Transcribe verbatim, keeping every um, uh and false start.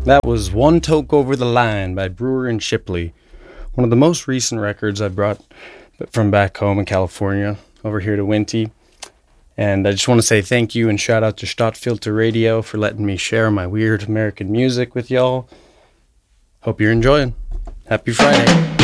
That was One Toke Over the Line by Brewer and Shipley, one of the most recent records I brought from back home in California over here to Winty. And I just want to say thank you and shout out to Stadtfilter Radio for letting me share my weird American music with y'all. Hope you're enjoying. Happy Friday.